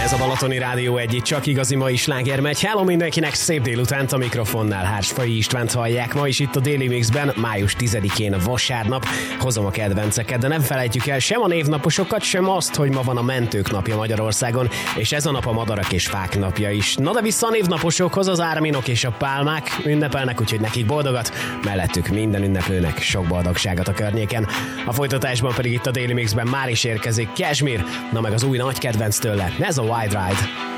Ez a Balatoni Rádió egy csak igazi mai sláger megy. Hello mindenkinek, szép délutánt, a mikrofonnál Hársfai Istvánt hallják. Ma is itt a Daily Mixben, május 10-én vasárnap. Hozom a kedvenceket, de nem felejtjük el sem a névnaposokat, sem azt, hogy ma van a mentők napja Magyarországon, és ez a nap a madarak és fák napja is. Na de vissza a névnaposokhoz, az árminok és a pálmák ünnepelnek, úgyhogy nekik boldogat, mellettük minden ünneplőnek sok boldogságot a környéken. A folytatásban pedig itt a Daily Mixben már is érkezik Cashmere, na meg az új nagy kedvenc tőle, ez a Wild Ride.